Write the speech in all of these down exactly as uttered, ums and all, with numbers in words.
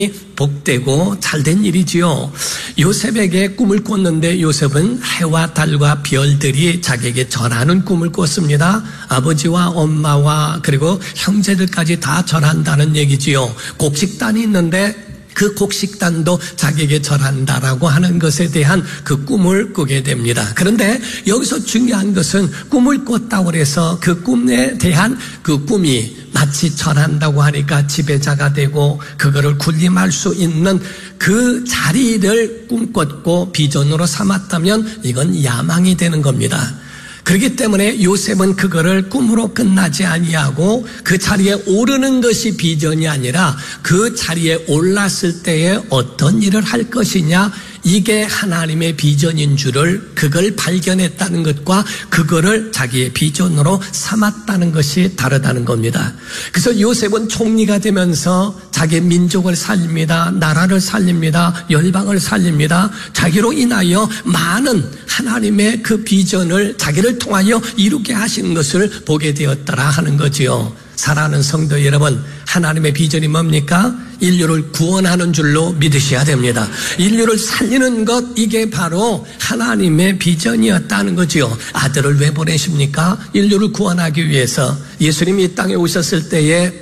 복되고 잘된 일이지요. 요셉에게 꿈을 꿨는데 요셉은 해와 달과 별들이 자기에게 절하는 꿈을 꿨습니다. 아버지와 엄마와 그리고 형제들까지 다 절한다는 얘기지요. 곡식단이 있는데 그 곡식단도 자기에게 절한다라고 하는 것에 대한 그 꿈을 꾸게 됩니다. 그런데 여기서 중요한 것은 꿈을 꿨다고 해서 그 꿈에 대한 그 꿈이 마치 절한다고 하니까 지배자가 되고 그거를 군림할 수 있는 그 자리를 꿈꿨고 비전으로 삼았다면 이건 야망이 되는 겁니다. 그렇기 때문에 요셉은 그거를 꿈으로 끝나지 아니하고 그 자리에 오르는 것이 비전이 아니라 그 자리에 올랐을 때에 어떤 일을 할 것이냐, 이게 하나님의 비전인 줄을 그걸 발견했다는 것과 그거를 자기의 비전으로 삼았다는 것이 다르다는 겁니다. 그래서 요셉은 총리가 되면서 자기의 민족을 살립니다. 나라를 살립니다. 열방을 살립니다. 자기로 인하여 많은 하나님의 그 비전을 자기를 통하여 이루게 하시는 것을 보게 되었더라 하는 거지요. 사랑하는 성도 여러분, 하나님의 비전이 뭡니까? 인류를 구원하는 줄로 믿으셔야 됩니다. 인류를 살리는 것, 이게 바로 하나님의 비전이었다는 거지요. 아들을 왜 보내십니까? 인류를 구원하기 위해서. 예수님이 이 땅에 오셨을 때에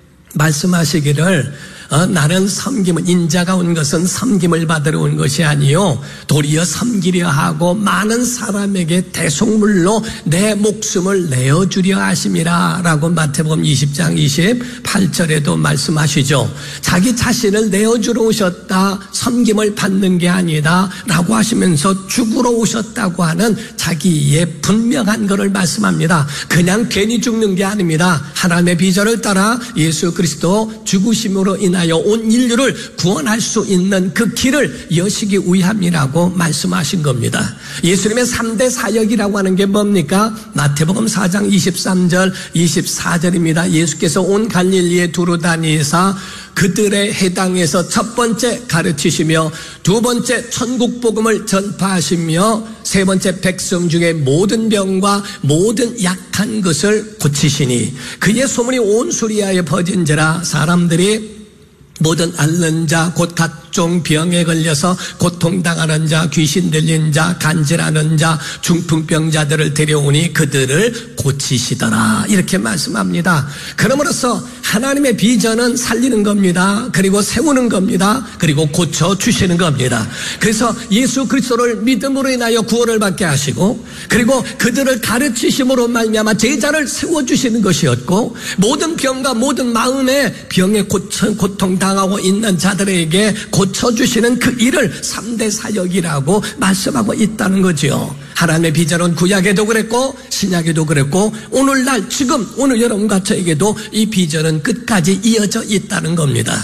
말씀하시기를 어, 나는 섬김은, 인자가 온 것은 섬김을 받으러 온 것이 아니요 도리어 섬기려 하고 많은 사람에게 대속물로 내 목숨을 내어주려 하심이라 라고 마태복음 이십 장 이십팔 절에도 말씀하시죠. 자기 자신을 내어주러 오셨다, 섬김을 받는 게 아니다 라고 하시면서 죽으러 오셨다고 하는 자기의 분명한 것을 말씀합니다. 그냥 괜히 죽는 게 아닙니다. 하나님의 비전을 따라 예수 그리스도 죽으심으로 인하여 온 인류를 구원할 수 있는 그 길을 여시기 위함이라고 말씀하신 겁니다. 예수님의 삼 대 사역이라고 하는 게 뭡니까? 마태복음 사 장 이십삼 절 이십사 절입니다. 예수께서 온 갈릴리에 두루 다니사 그들의 해당에서 첫 번째 가르치시며 두 번째 천국 복음을 전파하시며 세 번째 백성 중에 모든 병과 모든 약한 것을 고치시니 그의 소문이 온 수리아에 퍼진지라 사람들이 모든 앓는 자, 곧 각종 병에 걸려서 고통당하는 자, 귀신 들린 자, 간질하는 자, 중풍병자들을 데려오니 그들을 고치시더라. 이렇게 말씀합니다. 그러므로서 하나님의 비전은 살리는 겁니다. 그리고 세우는 겁니다. 그리고 고쳐주시는 겁니다. 그래서 예수 그리스도를 믿음으로 인하여 구원을 받게 하시고 그리고 그들을 가르치심으로 말미암아 제자를 세워주시는 것이었고 모든 병과 모든 마음의 병에 고통당하는 당하고 있는 자들에게 고쳐주시는 그 일을 삼 대 사역이라고 말씀하고 있다는 거죠. 하나님의 비전은 구약에도 그랬고 신약에도 그랬고 오늘날 지금 오늘 여러분과 저에게도 이 비전은 끝까지 이어져 있다는 겁니다.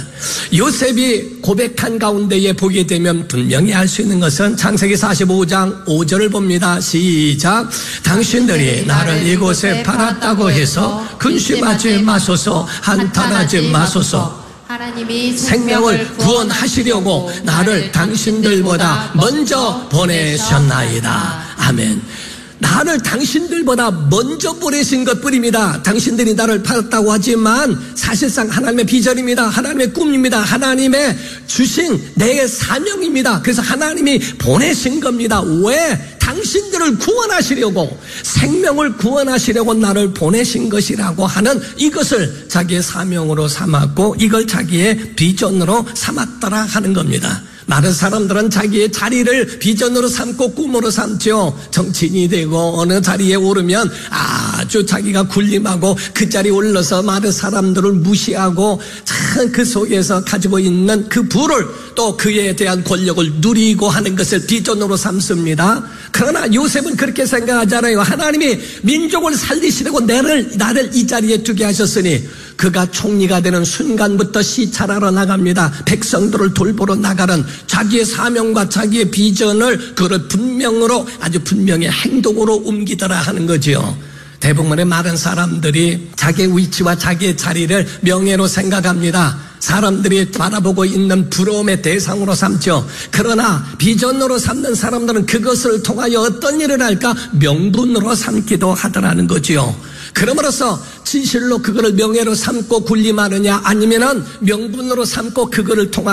요셉이 고백한 가운데에 보게 되면 분명히 알 수 있는 것은 창세기 사십오 장 오 절을 봅니다. 시작. 당신들이 나를 이곳에 팔았다고 해서 근심하지 마소서, 한탄하지 마소서. 하나님이 생명을 구원하시려고 나를 당신들보다 먼저 보내셨나이다. 아멘. 나를 당신들보다 먼저 보내신 것뿐입니다. 당신들이 나를 팔았다고 하지만 사실상 하나님의 비전입니다. 하나님의 꿈입니다. 하나님의 주신 내 사명입니다. 그래서 하나님이 보내신 겁니다. 왜? 당신들을 구원하시려고, 생명을 구원하시려고 나를 보내신 것이라고 하는 이것을 자기의 사명으로 삼았고 이걸 자기의 비전으로 삼았더라 하는 겁니다. 많은 사람들은 자기의 자리를 비전으로 삼고 꿈으로 삼죠. 정치인이 되고 어느 자리에 오르면 아주 자기가 군림하고 그 자리에 올라서 많은 사람들을 무시하고 참 그 속에서 가지고 있는 그 부를 또 그에 대한 권력을 누리고 하는 것을 비전으로 삼습니다. 그러나 요셉은 그렇게 생각하잖아요. 하나님이 민족을 살리시려고 나를, 나를 이 자리에 두게 하셨으니 그가 총리가 되는 순간부터 시찰하러 나갑니다. 백성들을 돌보러 나가는 자기의 사명과 자기의 비전을 그를 분명으로 아주 분명히 행동으로 옮기더라 하는 거지요. 대부분의 많은 사람들이 자기의 위치와 자기의 자리를 명예로 생각합니다. 사람들이 바라보고 있는 부러움의 대상으로 삼죠. 그러나 비전으로 삼는 사람들은 그것을 통하여 어떤 일을 할까? 명분으로 삼기도 하더라는 거지요. 그러므로서 진실로 그거를 명예로 삼고 군림하느냐 아니면은 명분으로 삼고 그거를 통한